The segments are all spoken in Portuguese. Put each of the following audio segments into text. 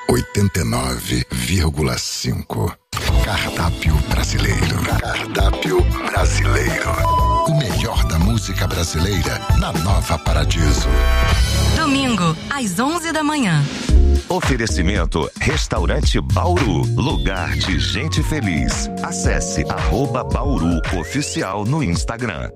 89,5. Cardápio brasileiro. Cardápio brasileiro. O melhor da música brasileira na Nova Paradiso. Domingo, às 11 da manhã. Oferecimento Restaurante Bauru, lugar de gente feliz. Acesse @Bauru Oficial no Instagram.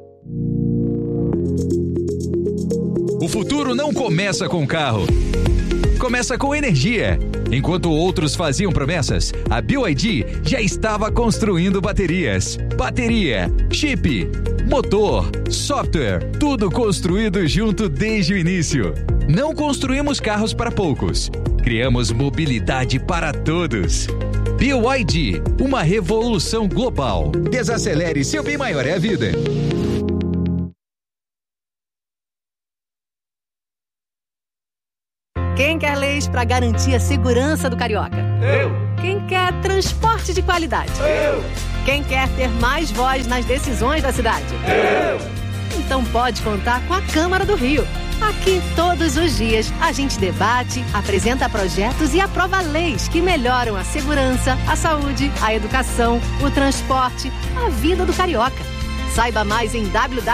O futuro não começa com carro. Começa com energia. Enquanto outros faziam promessas, a BYD já estava construindo baterias. Bateria, chip, motor, software, tudo construído junto desde o início. Não construímos carros para poucos. Criamos mobilidade para todos. BYD, uma revolução global. Desacelere, seu bem maior é a vida. Quem quer leis para garantir a segurança do carioca? Eu. Quem quer transporte de qualidade? Eu. Quem quer ter mais voz nas decisões da cidade? Eu. Então pode contar com a Câmara do Rio. Aqui, todos os dias, a gente debate, apresenta projetos e aprova leis que melhoram a segurança, a saúde, a educação, o transporte, a vida do carioca. Saiba mais em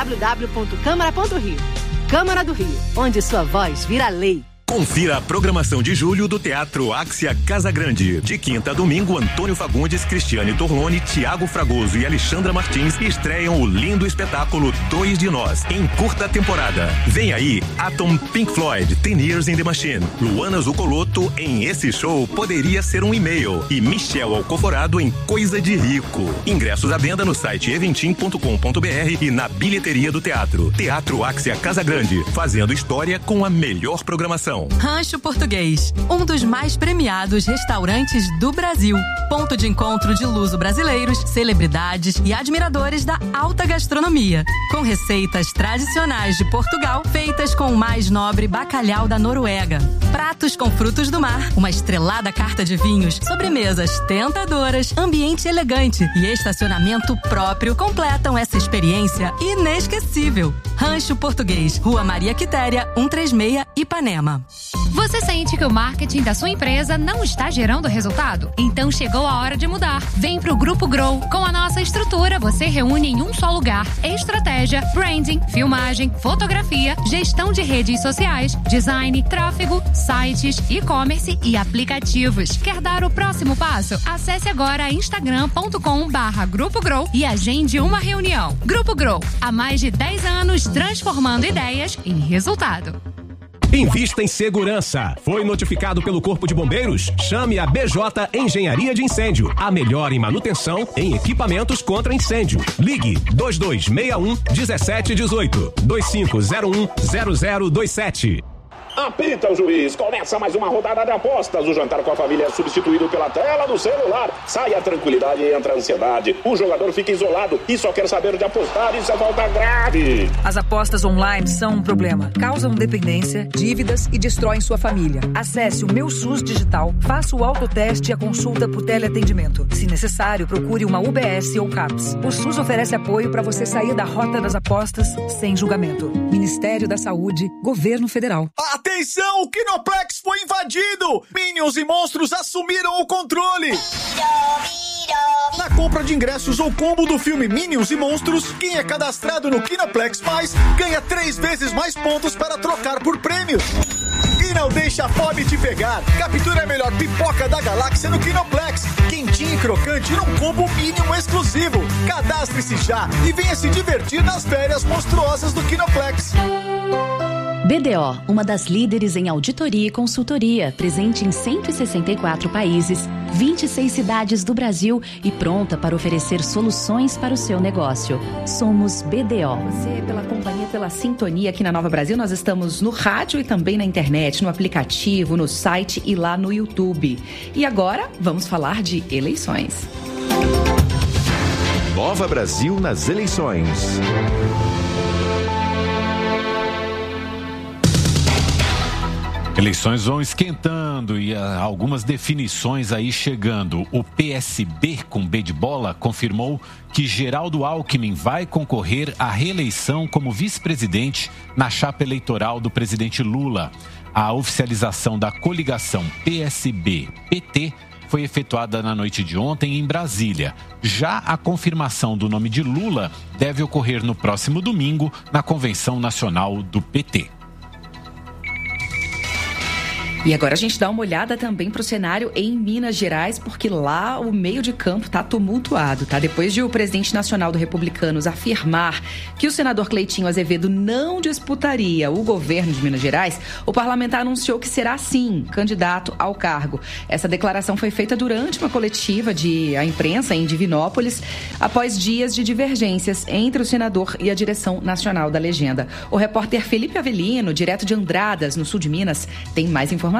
www.câmara.rio. Câmara do Rio, onde sua voz vira lei. Confira a programação de julho do Teatro Axia Casagrande. De quinta a domingo, Antônio Fagundes, Cristiane Torlone, Tiago Fragoso e Alexandra Martins estreiam o lindo espetáculo Dois de Nós, em curta temporada. Vem aí, Atom, Pink Floyd, 10 Years in the Machine, Luana Zucoloto em Esse Show Poderia Ser um E-mail e Michel Alcoforado em Coisa de Rico. Ingressos à venda no site eventim.com.br e na bilheteria do teatro. Teatro Axia Casagrande, fazendo história com a melhor programação. Rancho Português, um dos mais premiados restaurantes do Brasil. Ponto de encontro de luso-brasileiros, celebridades e admiradores da alta gastronomia. Com receitas tradicionais de Portugal, feitas com o mais nobre bacalhau da Noruega. Pratos com frutos do mar, uma estrelada carta de vinhos, sobremesas tentadoras, ambiente elegante e estacionamento próprio completam essa experiência inesquecível. Rancho Português, Rua Maria Quitéria, 136, Ipanema. Você sente que o marketing da sua empresa não está gerando resultado? Então chegou a hora de mudar. Vem pro Grupo Grow. Com a nossa estrutura, você reúne em um só lugar estratégia, branding, filmagem, fotografia, gestão de redes sociais, design, tráfego, sites, e-commerce e aplicativos. Quer dar o próximo passo? Acesse agora instagram.com/Grupo Grow e agende uma reunião. Grupo Grow, há mais de 10 anos transformando ideias em resultado. Invista em segurança. Foi notificado pelo Corpo de Bombeiros? Chame a BJ Engenharia de Incêndio. A melhor em manutenção em equipamentos contra incêndio. Ligue 2261-1718. 2501-0027. Apita o juiz, começa mais uma rodada de apostas. O jantar com a família é substituído pela tela do celular. Sai a tranquilidade e entra a ansiedade. O jogador fica isolado e só quer saber de apostar. Isso é falta grave. As apostas online são um problema. Causam dependência, dívidas e destroem sua família. Acesse o Meu SUS Digital, faça o autoteste e a consulta por teleatendimento. Se necessário, procure uma UBS ou CAPS. O SUS oferece apoio para você sair da rota das apostas sem julgamento. Ministério da Saúde, Governo Federal. Atenção, o Kinoplex foi invadido! Minions e monstros assumiram o controle! Na compra de ingressos ou combo do filme Minions e Monstros, quem é cadastrado no Kinoplex Mais ganha 3 vezes mais pontos para trocar por prêmios. E não deixa a fome te pegar. Capture a melhor pipoca da galáxia no Kinoplex. Quentinha e crocante num combo Minion exclusivo. Cadastre-se já e venha se divertir nas férias monstruosas do Kinoplex. BDO, uma das líderes em auditoria e consultoria, presente em 164 países, 26 cidades do Brasil e pronta para oferecer soluções para o seu negócio. Somos BDO. Você, pela companhia, pela sintonia aqui na Nova Brasil, nós estamos no rádio e também na internet, no aplicativo, no site e lá no YouTube. E agora, vamos falar de eleições. Nova Brasil nas eleições. Eleições vão esquentando e algumas definições aí chegando. O PSB, com B de bola, confirmou que Geraldo Alckmin vai concorrer à reeleição como vice-presidente na chapa eleitoral do presidente Lula. A oficialização da coligação PSB-PT foi efetuada na noite de ontem em Brasília. Já a confirmação do nome de Lula deve ocorrer no próximo domingo na Convenção Nacional do PT. E agora a gente dá uma olhada também para o cenário em Minas Gerais, porque lá o meio de campo está tumultuado, tá? Depois de o presidente nacional do Republicanos afirmar que o senador Cleitinho Azevedo não disputaria o governo de Minas Gerais, o parlamentar anunciou que será, sim, candidato ao cargo. Essa declaração foi feita durante uma coletiva à imprensa em Divinópolis, após dias de divergências entre o senador e a direção nacional da legenda. O repórter Felipe Avelino, direto de Andradas, no sul de Minas, tem mais informações.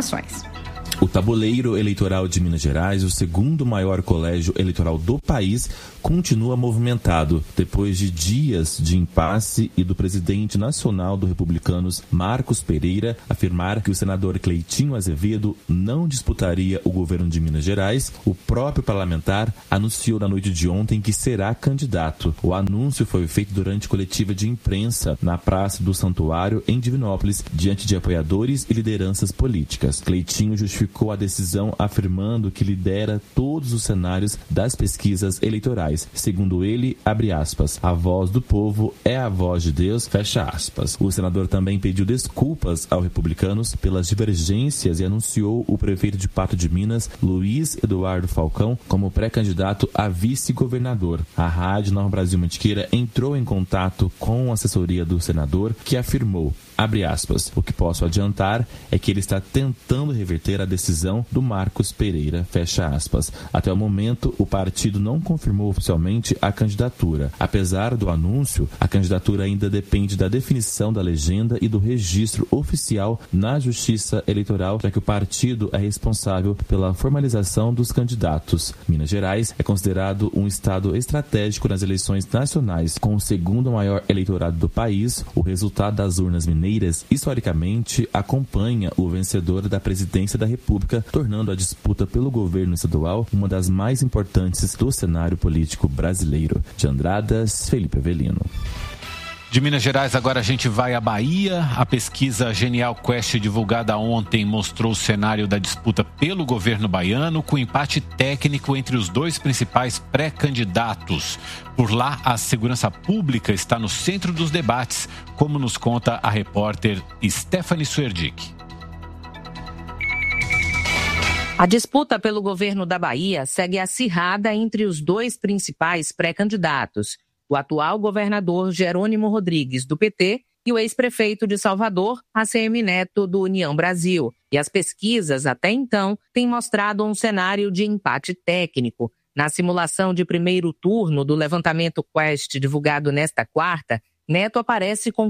O tabuleiro eleitoral de Minas Gerais, o segundo maior colégio eleitoral do país, continua movimentado depois de dias de impasse e do presidente nacional do Republicanos, Marcos Pereira, afirmar que o senador Cleitinho Azevedo não disputaria o governo de Minas Gerais. O próprio parlamentar anunciou na noite de ontem que será candidato. O anúncio foi feito durante coletiva de imprensa na Praça do Santuário, em Divinópolis, diante de apoiadores e lideranças políticas. Cleitinho justificou a decisão afirmando que lidera todos os cenários das pesquisas eleitorais. Segundo ele, abre aspas, a voz do povo é a voz de Deus, fecha aspas. O senador também pediu desculpas aos republicanos pelas divergências e anunciou o prefeito de Pato de Minas, Luiz Eduardo Falcão, como pré-candidato a vice-governador. A Rádio Nova Brasil Mantiqueira entrou em contato com a assessoria do senador, que afirmou, abre aspas, o que posso adiantar é que ele está tentando reverter a decisão do Marcos Pereira, fecha aspas. Até o momento, o partido não confirmou oficialmente a candidatura. Apesar do anúncio, a candidatura ainda depende da definição da legenda e do registro oficial na Justiça Eleitoral, já que o partido é responsável pela formalização dos candidatos. Minas Gerais é considerado um estado estratégico nas eleições nacionais, com o segundo maior eleitorado do país. O resultado das urnas mineiras, historicamente, acompanha o vencedor da presidência da República, tornando a disputa pelo governo estadual uma das mais importantes do cenário político brasileiro. De Andradas, Felipe Avelino. De Minas Gerais, agora a gente vai à Bahia. A pesquisa Genial Quest, divulgada ontem, mostrou o cenário da disputa pelo governo baiano, com empate técnico entre os dois principais pré-candidatos. Por lá, a segurança pública está no centro dos debates, como nos conta a repórter Stephanie Suerdick. A disputa pelo governo da Bahia segue acirrada entre os dois principais pré-candidatos, o atual governador Jerônimo Rodrigues, do PT, e o ex-prefeito de Salvador, ACM Neto, do União Brasil. E as pesquisas, até então, têm mostrado um cenário de empate técnico. Na simulação de primeiro turno do levantamento Quest divulgado nesta quarta, Neto aparece com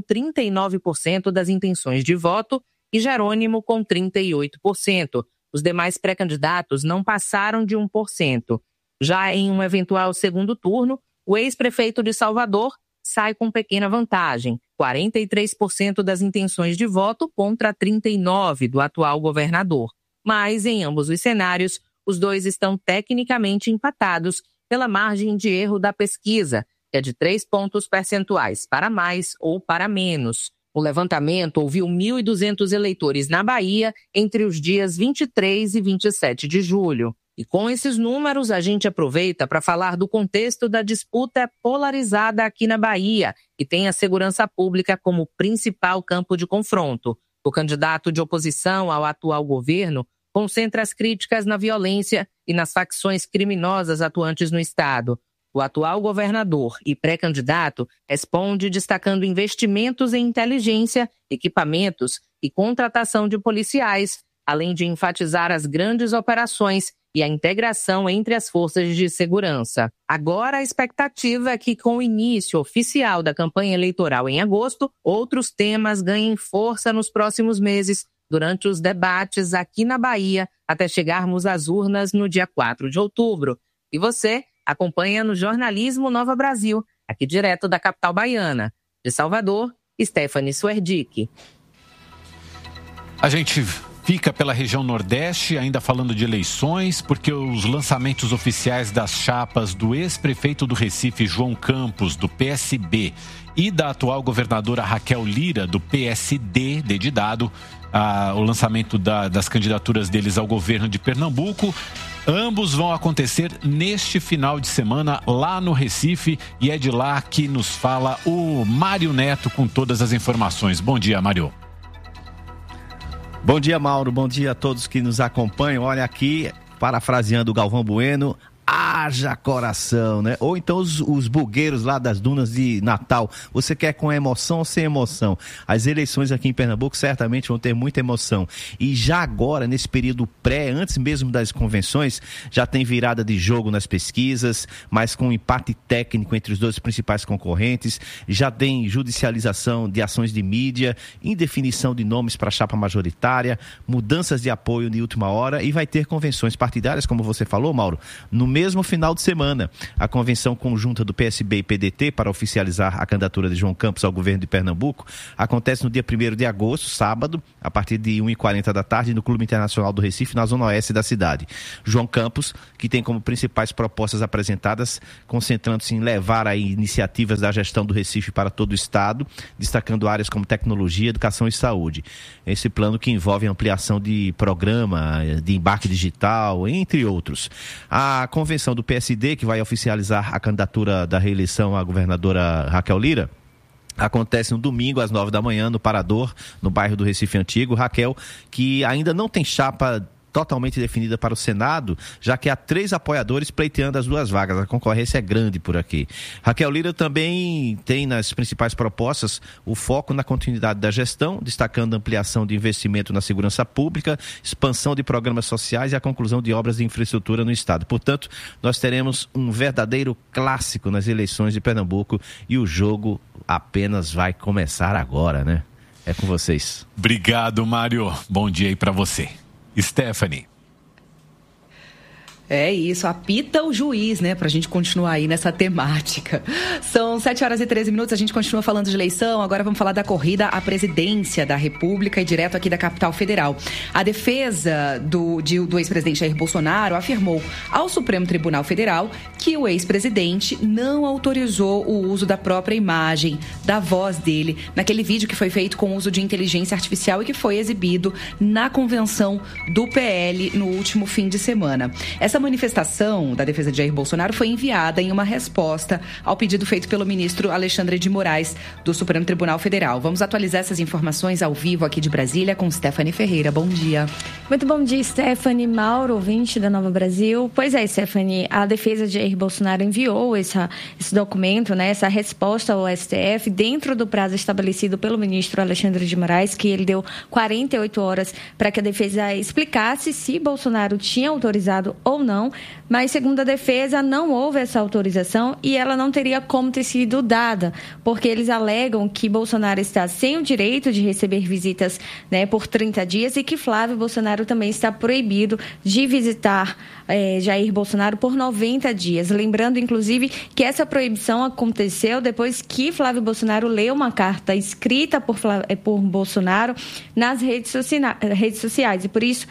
39% das intenções de voto e Jerônimo com 38%. Os demais pré-candidatos não passaram de 1%. Já em um eventual segundo turno, o ex-prefeito de Salvador sai com pequena vantagem, 43% das intenções de voto contra 39% do atual governador. Mas, em ambos os cenários, os dois estão tecnicamente empatados pela margem de erro da pesquisa, que é de 3 pontos percentuais, para mais ou para menos. O levantamento ouviu 1.200 eleitores na Bahia entre os dias 23 e 27 de julho. E com esses números, a gente aproveita para falar do contexto da disputa polarizada aqui na Bahia, que tem a segurança pública como principal campo de confronto. O candidato de oposição ao atual governo concentra as críticas na violência e nas facções criminosas atuantes no estado. O atual governador e pré-candidato responde destacando investimentos em inteligência, equipamentos e contratação de policiais, além de enfatizar as grandes operações e a integração entre as forças de segurança. Agora, a expectativa é que, com o início oficial da campanha eleitoral em agosto, outros temas ganhem força nos próximos meses, durante os debates aqui na Bahia, até chegarmos às urnas no dia 4 de outubro. E você acompanha no Jornalismo Nova Brasil, aqui direto da capital baiana. De Salvador, Stephanie Suerdick. A gente fica pela região Nordeste, ainda falando de eleições, porque os lançamentos oficiais das chapas do ex-prefeito do Recife, João Campos, do PSB, e da atual governadora Raquel Lira, do PSD, de dado, o lançamento das candidaturas deles ao governo de Pernambuco. Ambos vão acontecer neste final de semana lá no Recife, e é de lá que nos fala o Mário Neto com todas as informações. Bom dia, Mário. Bom dia, Mauro. Bom dia a todos que nos acompanham. Olha aqui, parafraseando o Galvão Bueno, haja coração, né? Ou então os bugueiros lá das dunas de Natal. Você quer com emoção ou sem emoção? As eleições aqui em Pernambuco certamente vão ter muita emoção. E já agora, nesse período antes mesmo das convenções, já tem virada de jogo nas pesquisas, mas com empate técnico entre os dois principais concorrentes. Já tem judicialização de ações de mídia, indefinição de nomes para a chapa majoritária, mudanças de apoio de última hora, e vai ter convenções partidárias, como você falou, Mauro, no mesmo final de semana. A convenção conjunta do PSB e PDT para oficializar a candidatura de João Campos ao governo de Pernambuco acontece no dia 1º de agosto, sábado, a partir de 1h40 da tarde, no Clube Internacional do Recife, na zona oeste da cidade. João Campos, que tem como principais propostas apresentadas, concentrando-se em levar aí iniciativas da gestão do Recife para todo o estado, destacando áreas como tecnologia, educação e saúde. Esse plano que envolve ampliação de programa, de embarque digital, entre outros. A convenção do PSD, que vai oficializar a candidatura da reeleição à governadora Raquel Lira, acontece no domingo às 9 da manhã no Parador, no bairro do Recife Antigo. Raquel, que ainda não tem chapa totalmente definida para o Senado, já que há 3 apoiadores pleiteando as 2 vagas. A concorrência é grande por aqui. Raquel Lira também tem nas principais propostas o foco na continuidade da gestão, destacando a ampliação de investimento na segurança pública, expansão de programas sociais e a conclusão de obras de infraestrutura no estado. Portanto, nós teremos um verdadeiro clássico nas eleições de Pernambuco, e o jogo apenas vai começar agora, né? É com vocês. Obrigado, Mário. Bom dia aí para você. Stephanie. É isso, apita o juiz, né, pra gente continuar aí nessa temática. São 7h13, a gente continua falando de eleição, agora vamos falar da corrida à presidência da República e direto aqui da capital federal. A defesa do ex-presidente Jair Bolsonaro afirmou ao Supremo Tribunal Federal que o ex-presidente não autorizou o uso da própria imagem, da voz dele, naquele vídeo que foi feito com uso de inteligência artificial e que foi exibido na convenção do PL no último fim de semana. Essa manifestação da defesa de Jair Bolsonaro foi enviada em uma resposta ao pedido feito pelo ministro Alexandre de Moraes, do Supremo Tribunal Federal. Vamos atualizar essas informações ao vivo aqui de Brasília com Stephanie Ferreira. Bom dia. Muito bom dia, Stephanie. Mauro, ouvinte da Nova Brasil. Pois é, Stephanie, a defesa de Jair Bolsonaro enviou esse documento, né, essa resposta ao STF, dentro do prazo estabelecido pelo ministro Alexandre de Moraes, que ele deu 48 horas para que a defesa explicasse se Bolsonaro tinha autorizado ou não, mas segundo a defesa não houve essa autorização e ela não teria como ter sido dada, porque eles alegam que Bolsonaro está sem o direito de receber visitas, né, por 30 dias e que Flávio Bolsonaro também está proibido de visitar Jair Bolsonaro por 90 dias. Lembrando, inclusive, que essa proibição aconteceu depois que Flávio Bolsonaro leu uma carta escrita por Bolsonaro nas redes sociais. E por isso,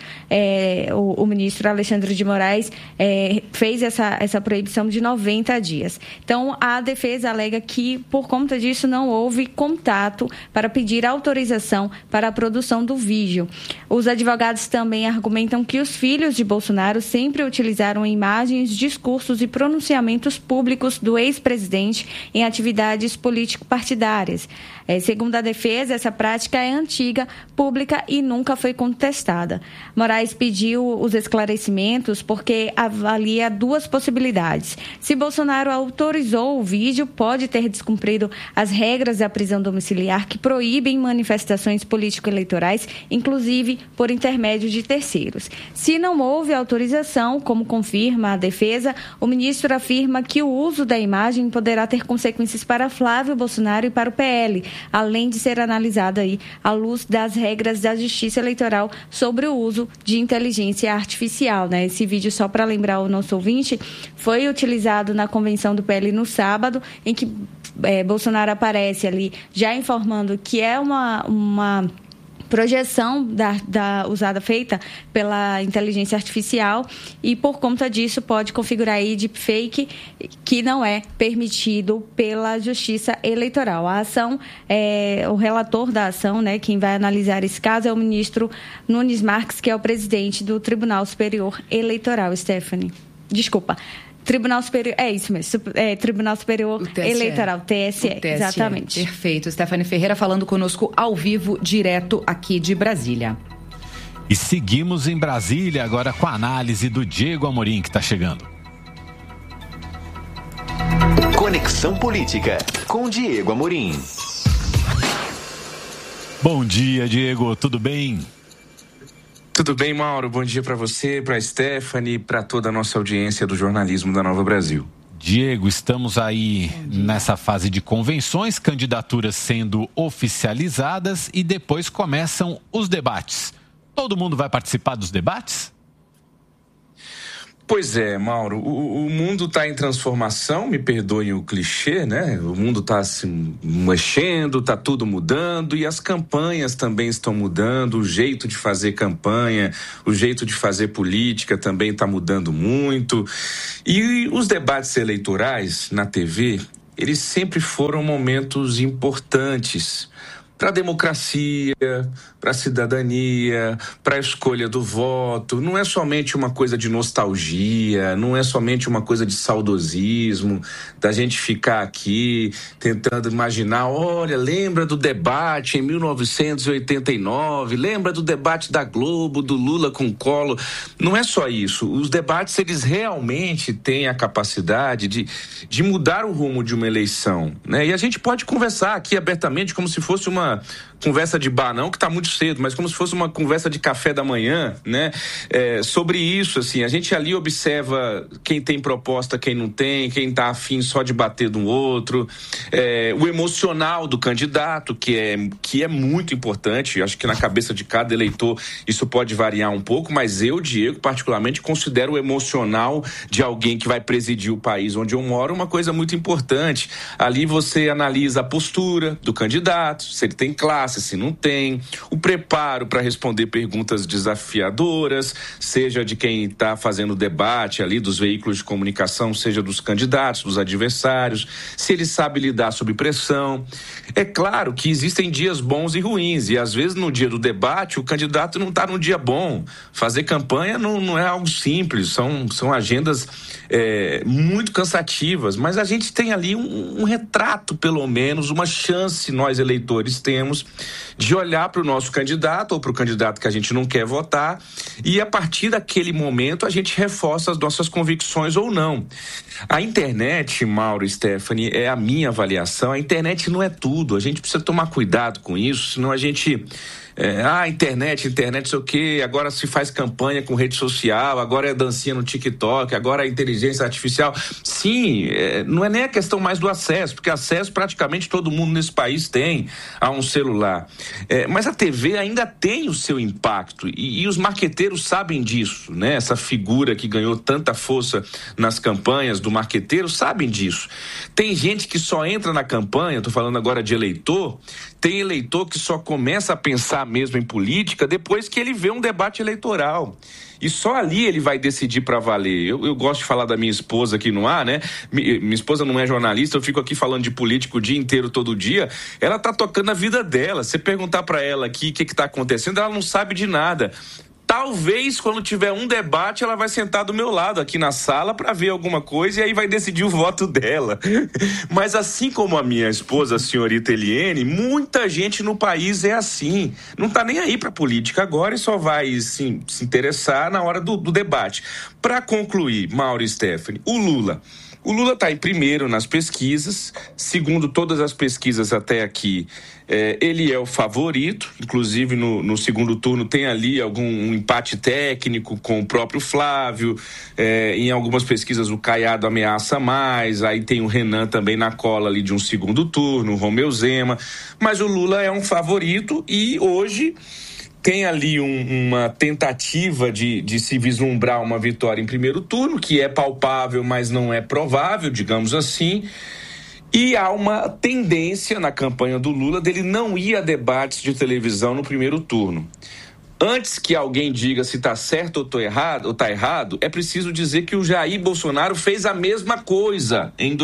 o ministro Alexandre de Moraes fez essa proibição de 90 dias. Então, a defesa alega que, por conta disso, não houve contato para pedir autorização para a produção do vídeo. Os advogados também argumentam que os filhos de Bolsonaro sempre utilizaram imagens, discursos e pronunciamentos públicos do ex-presidente em atividades político-partidárias. Segundo a defesa, essa prática é antiga, pública e nunca foi contestada. Moraes pediu os esclarecimentos porque avalia 2 possibilidades. Se Bolsonaro autorizou o vídeo, pode ter descumprido as regras da prisão domiciliar que proíbem manifestações político-eleitorais, inclusive por intermédio de terceiros. Se não houve autorização, como confirma a defesa, o ministro afirma que o uso da imagem poderá ter consequências para Flávio Bolsonaro e para o PL, além de ser analisada aí à luz das regras da Justiça Eleitoral sobre o uso de inteligência artificial, né? Esse vídeo, só para lembrar o nosso ouvinte, foi utilizado na convenção do PL no sábado, em que Bolsonaro aparece ali já informando que é uma projeção feita pela inteligência artificial, e por conta disso pode configurar aí deepfake, que não é permitido pela Justiça Eleitoral. A ação, o relator da ação, né, quem vai analisar esse caso é o ministro Nunes Marques, que é o presidente do Tribunal Superior Eleitoral, Stephanie. Desculpa. Tribunal Superior, é isso mesmo, Tribunal Superior Eleitoral, TSE, exatamente. Perfeito. Stephanie Ferreira falando conosco ao vivo, direto aqui de Brasília. E seguimos em Brasília agora com a análise do Diego Amorim, que está chegando. Conexão Política, com Diego Amorim. Bom dia, Diego, tudo bem? Tudo bem, Mauro? Bom dia para você, para a Stephanie, para toda a nossa audiência do jornalismo da Nova Brasil. Diego, estamos aí nessa fase de convenções, candidaturas sendo oficializadas e depois começam os debates. Todo mundo vai participar dos debates? Pois é, Mauro, o mundo está em transformação, me perdoem o clichê, né? O mundo está se mexendo, está tudo mudando e as campanhas também estão mudando, o jeito de fazer campanha, o jeito de fazer política também está mudando muito. E os debates eleitorais na TV, eles sempre foram momentos importantes para a democracia, para a cidadania, para a escolha do voto. Não é somente uma coisa de nostalgia, não é somente uma coisa de saudosismo, da gente ficar aqui tentando imaginar, olha, lembra do debate em 1989, lembra do debate da Globo, do Lula com Collor. Não é só isso. Os debates, eles realmente têm a capacidade de mudar o rumo de uma eleição, né? E a gente pode conversar aqui abertamente como se fosse uma conversa de bar, não que está muito cedo, mas como se fosse uma conversa de café da manhã, né? Sobre isso, assim, a gente ali observa quem tem proposta, quem não tem, quem está afim só de bater de um outro, o emocional do candidato, que é muito importante. Acho que na cabeça de cada eleitor isso pode variar um pouco, mas eu, Diego, particularmente considero o emocional de alguém que vai presidir o país onde eu moro uma coisa muito importante. Ali você analisa a postura do candidato, se ele tem classe, se não tem, o preparo para responder perguntas desafiadoras, seja de quem está fazendo o debate ali, dos veículos de comunicação, seja dos candidatos, dos adversários, se ele sabe lidar sob pressão. É claro que existem dias bons e ruins, e às vezes no dia do debate o candidato não está num dia bom. Fazer campanha não é algo simples, são agendas muito cansativas, mas a gente tem ali um retrato, pelo menos, uma chance nós eleitores temos de olhar para o nosso candidato ou para o candidato que a gente não quer votar e a partir daquele momento a gente reforça as nossas convicções ou não. A internet, Mauro e Stephanie, é a minha avaliação, a internet não é tudo, a gente precisa tomar cuidado com isso, senão a gente... internet, sei o quê, agora se faz campanha com rede social, agora é dancinha no TikTok, agora é inteligência artificial. Sim, não é nem a questão mais do acesso, porque acesso praticamente todo mundo nesse país tem a um celular. Mas a TV ainda tem o seu impacto e os marqueteiros sabem disso, né? Essa figura que ganhou tanta força nas campanhas do marqueteiro sabem disso. Tem gente que só entra na campanha, estou falando agora de eleitor, tem eleitor que só começa a pensar mesmo em política depois que ele vê um debate eleitoral. E só ali ele vai decidir para valer. Eu gosto de falar da minha esposa aqui no ar, né? Minha esposa não é jornalista, eu fico aqui falando de político o dia inteiro, todo dia. Ela tá tocando a vida dela. Você perguntar para ela aqui o que tá acontecendo, ela não sabe de nada. Talvez, quando tiver um debate, ela vai sentar do meu lado aqui na sala para ver alguma coisa e aí vai decidir o voto dela. Mas assim como a minha esposa, a senhorita Eliene, muita gente no país é assim. Não tá nem aí para política agora e só vai se interessar na hora do debate. Para concluir, Mauro e Stephanie, o Lula está em primeiro nas pesquisas, segundo todas as pesquisas até aqui, ele é o favorito, inclusive no segundo turno tem ali um empate técnico com o próprio Flávio, em algumas pesquisas o Caiado ameaça mais, aí tem o Renan também na cola ali de um segundo turno, o Romeu Zema, mas o Lula é um favorito e hoje... Tem ali uma tentativa de se vislumbrar uma vitória em primeiro turno, que é palpável, mas não é provável, digamos assim. E há uma tendência na campanha do Lula dele não ir a debates de televisão no primeiro turno. Antes que alguém diga se está certo ou está errado, é preciso dizer que o Jair Bolsonaro fez a mesma coisa em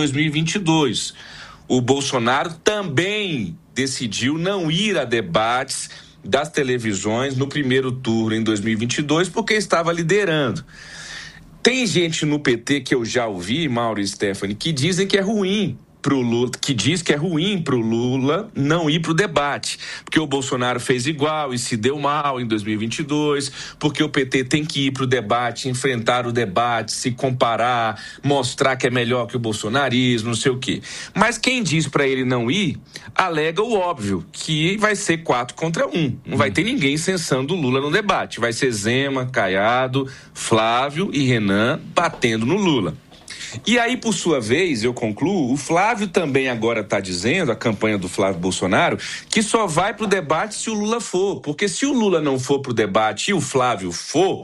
2022. O Bolsonaro também decidiu não ir a debates das televisões no primeiro turno em 2022 porque estava liderando. Tem gente no PT que eu já ouvi, Mauro e Stephanie, que dizem que é ruim pro Lula, que diz que é ruim pro Lula não ir pro debate, porque o Bolsonaro fez igual e se deu mal em 2022, porque o PT tem que ir pro debate, enfrentar o debate, se comparar, mostrar que é melhor que o bolsonarismo, não sei o quê. Mas quem diz para ele não ir, alega o óbvio, que vai ser 4 contra 1. Não vai ter ninguém censando o Lula no debate. Vai ser Zema, Caiado, Flávio e Renan batendo no Lula. E aí, por sua vez, eu concluo, o Flávio também agora está dizendo, a campanha do Flávio Bolsonaro, que só vai para o debate se o Lula for. Porque se o Lula não for para o debate e o Flávio for,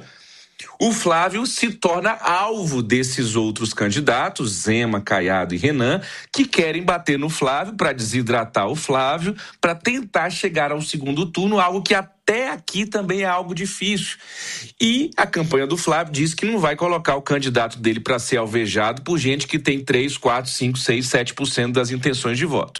o Flávio se torna alvo desses outros candidatos, Zema, Caiado e Renan, que querem bater no Flávio para desidratar o Flávio, para tentar chegar ao segundo turno, algo que até aqui também é algo difícil. E a campanha do Flávio diz que não vai colocar o candidato dele para ser alvejado por gente que tem 3, 4, 5, 6, 7% das intenções de voto.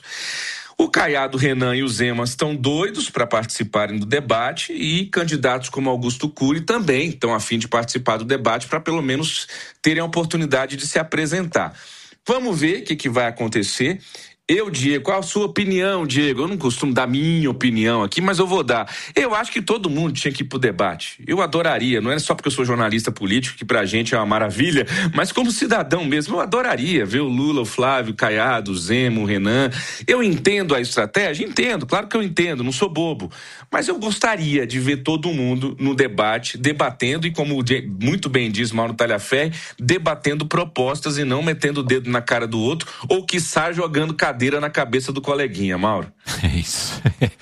O Caiado, o Renan e o Zema estão doidos para participarem do debate e candidatos como Augusto Cury também estão a fim de participar do debate para pelo menos terem a oportunidade de se apresentar. Vamos ver o que vai acontecer. Diego, qual a sua opinião, Diego? Eu não costumo dar minha opinião aqui, mas eu vou dar. Eu acho que todo mundo tinha que ir pro debate. Eu adoraria, não é só porque eu sou jornalista político, que pra gente é uma maravilha, mas como cidadão mesmo, eu adoraria ver o Lula, o Flávio, o Caiado, o Zema, o Renan. Eu entendo a estratégia? Entendo, claro que eu entendo, não sou bobo. Mas eu gostaria de ver todo mundo no debate, debatendo e, como muito bem diz Mauro Talhaferri, debatendo propostas e não metendo o dedo na cara do outro ou, quiçá, jogando cadeira na cabeça do coleguinha, Mauro. É isso.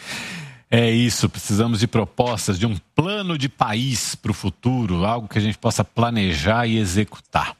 É isso, precisamos de propostas, de um plano de país para o futuro, algo que a gente possa planejar e executar.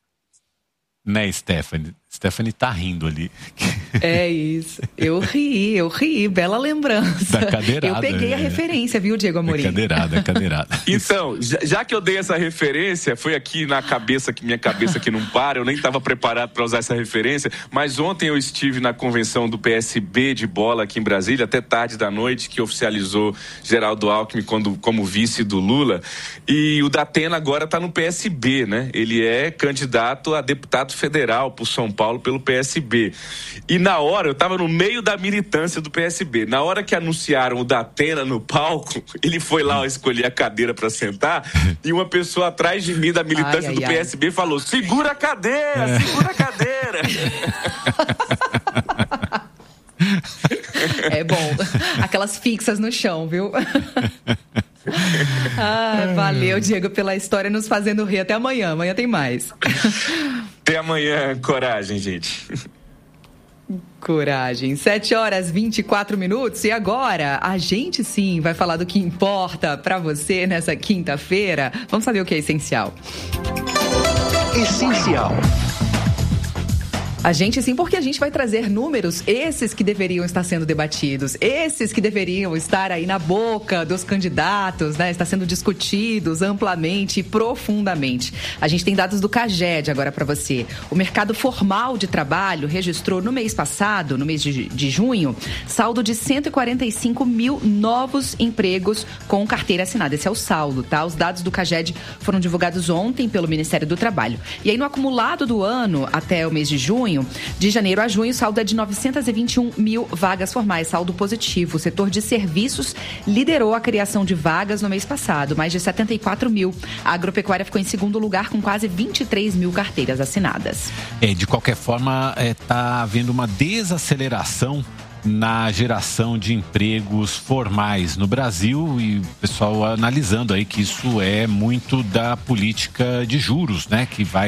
Né, Stephanie? Stephanie tá rindo ali. É isso. Eu ri. Bela lembrança. Da cadeirada. Eu peguei a referência, viu, Diego Amorim? Cadeirada. Então, já que eu dei essa referência, foi aqui na cabeça, que minha cabeça que não para, eu nem estava preparado para usar essa referência, mas ontem eu estive na convenção do PSB de bola aqui em Brasília, até tarde da noite, que oficializou Geraldo Alckmin como vice do Lula, e o Datena agora está no PSB, né? Ele é candidato a deputado federal por São Paulo pelo PSB. E na hora, eu estava no meio da militância do PSB, na hora que anunciaram o Datena no palco, ele foi lá escolher a cadeira para sentar e uma pessoa atrás de mim da militância do PSB falou: segura a cadeira, segura a cadeira. É bom. Aquelas fixas no chão, viu? Valeu, Diego, pela história, nos fazendo rir. Até amanhã. Amanhã tem mais. Até amanhã. Coragem, gente. Coragem. 7h24. E agora, a gente sim vai falar do que importa pra você nessa quinta-feira. Vamos saber o que é essencial. Essencial. A gente sim, porque a gente vai trazer números, esses que deveriam estar sendo debatidos, esses que deveriam estar aí na boca dos candidatos, né? Está sendo discutidos amplamente e profundamente. A gente tem dados do CAGED agora para você. O mercado formal de trabalho registrou no mês passado, no mês de junho, saldo de 145 mil novos empregos com carteira assinada. Esse é o saldo, tá? Os dados do CAGED foram divulgados ontem pelo Ministério do Trabalho. E aí, no acumulado do ano, até o mês de junho, de janeiro a junho, o saldo é de 921 mil vagas formais, saldo positivo. O setor de serviços liderou a criação de vagas no mês passado, mais de 74 mil. A agropecuária ficou em segundo lugar com quase 23 mil carteiras assinadas. De qualquer forma, está havendo uma desaceleração na geração de empregos formais no Brasil e o pessoal analisando aí que isso é muito da política de juros, né, que vai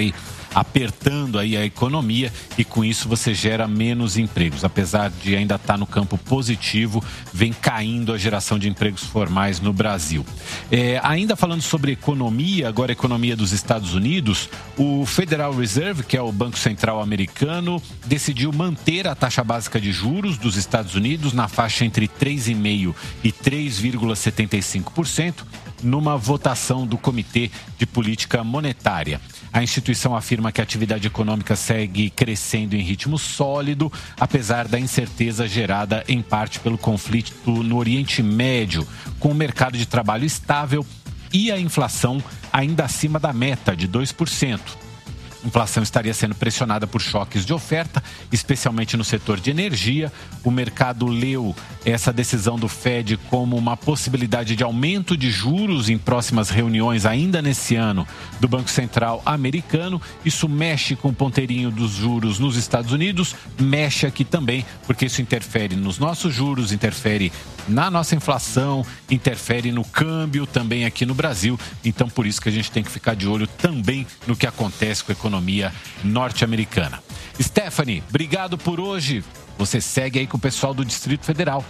apertando aí a economia e com isso você gera menos empregos. Apesar de ainda estar no campo positivo, vem caindo a geração de empregos formais no Brasil. Ainda falando sobre economia, agora a economia dos Estados Unidos, o Federal Reserve, que é o Banco Central americano, decidiu manter a taxa básica de juros dos Estados Unidos na faixa entre 3,5% e 3,75%, numa votação do Comitê de Política Monetária. A instituição afirma que a atividade econômica segue crescendo em ritmo sólido, apesar da incerteza gerada em parte pelo conflito no Oriente Médio, com o mercado de trabalho estável e a inflação ainda acima da meta de 2%. A inflação estaria sendo pressionada por choques de oferta, especialmente no setor de energia. O mercado leu essa decisão do Fed como uma possibilidade de aumento de juros em próximas reuniões ainda nesse ano do Banco Central americano. Isso mexe com o ponteirinho dos juros nos Estados Unidos, mexe aqui também, porque isso interfere nos nossos juros, interfere na nossa inflação, interfere no câmbio também aqui no Brasil. Então, por isso que a gente tem que ficar de olho também no que acontece com a economia norte-americana. Stephanie, obrigado por hoje. Você segue aí com o pessoal do Distrito Federal.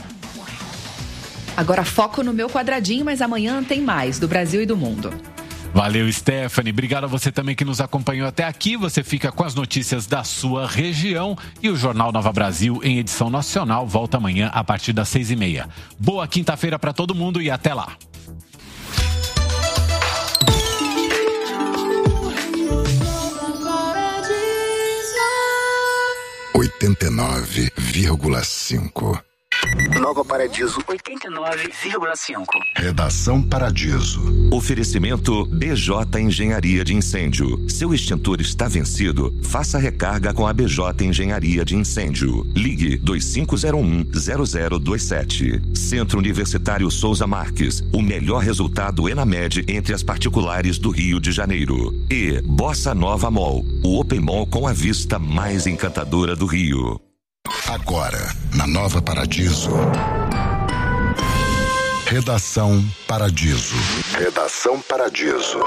Agora foco no meu quadradinho, mas amanhã tem mais do Brasil e do mundo. Valeu, Stephanie. Obrigado a você também que nos acompanhou até aqui. Você fica com as notícias da sua região e o Jornal Nova Brasil em edição nacional volta amanhã a partir das 6h30. Boa quinta-feira para todo mundo e até lá. (89,5) Nova Paradiso 89,5. Redação Paradiso. Oferecimento BJ Engenharia de Incêndio. Seu extintor está vencido? Faça recarga com a BJ Engenharia de Incêndio. Ligue 2501-0027. Centro Universitário Souza Marques. O melhor resultado ENAMED entre as particulares do Rio de Janeiro. E Bossa Nova Mall. O Open Mall com a vista mais encantadora do Rio. Agora, na Nova Paradiso. Redação Paradiso. Redação Paradiso.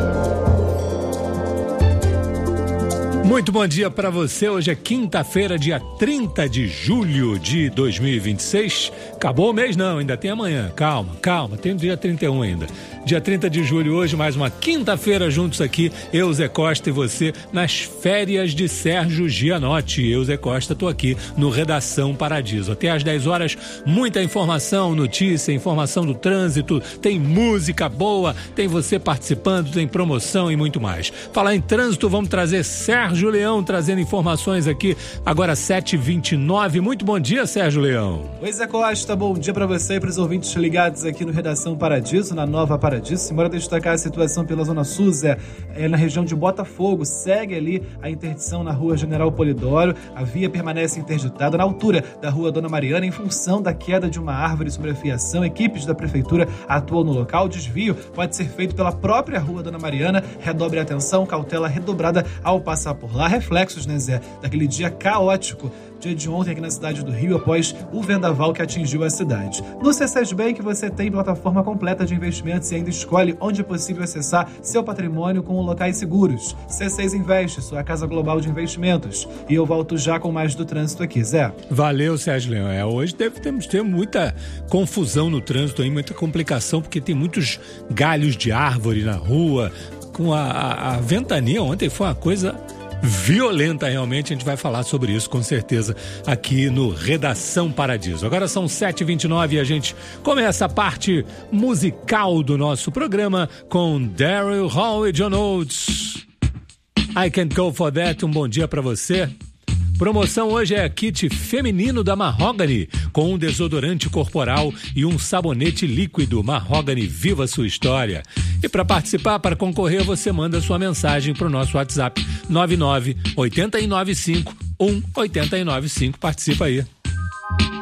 Muito bom dia para você. Hoje é quinta-feira, dia 30 de julho de 2026. Acabou o mês não, ainda tem amanhã. Calma, tem o dia 31 ainda. Dia 30 de julho hoje, mais uma quinta-feira juntos aqui, eu, Zé Costa e você, nas férias de Sérgio Gianotti. Eu, Zé Costa, tô aqui no Redação Paradiso. Até às 10 horas, muita informação, notícia, informação do trânsito, tem música boa, tem você participando, tem promoção e muito mais. Falar em trânsito, vamos trazer Sérgio Leão trazendo informações aqui, agora 7h29. Muito bom dia, Sérgio Leão. Oi, Zé Costa, bom dia para você e para os ouvintes ligados aqui no Redação Paradiso, na Nova Paradiso. Embora destacar a situação pela Zona Sul, Zé, na região de Botafogo, segue ali a interdição na Rua General Polidoro, a via permanece interditada na altura da Rua Dona Mariana em função da queda de uma árvore sobre a fiação. Equipes da Prefeitura atuam no local, o desvio pode ser feito pela própria Rua Dona Mariana, redobre a atenção, cautela redobrada ao passar por lá. Reflexos, né, Zé, daquele dia caótico, dia de ontem aqui na cidade do Rio, após o vendaval que atingiu a cidade. No C6 Bank você tem plataforma completa de investimentos e ainda escolhe onde é possível acessar seu patrimônio com locais seguros. C6 Investe, sua casa global de investimentos. E eu volto já com mais do trânsito aqui, Zé. Valeu, Sérgio Leão. Hoje temos ter muita confusão no trânsito, aí, muita complicação, porque tem muitos galhos de árvore na rua, com a ventania ontem foi uma coisa violenta realmente. A gente vai falar sobre isso com certeza aqui no Redação Paradiso. Agora são 7h29 e a gente começa a parte musical do nosso programa com Daryl Hall e John Oates. I Can't Go For That. Um bom dia para você. Promoção hoje é kit feminino da Mahogany, com um desodorante corporal e um sabonete líquido. Mahogany, viva sua história. E para participar, para concorrer, você manda sua mensagem para o nosso WhatsApp 99 895 1895. Participa aí.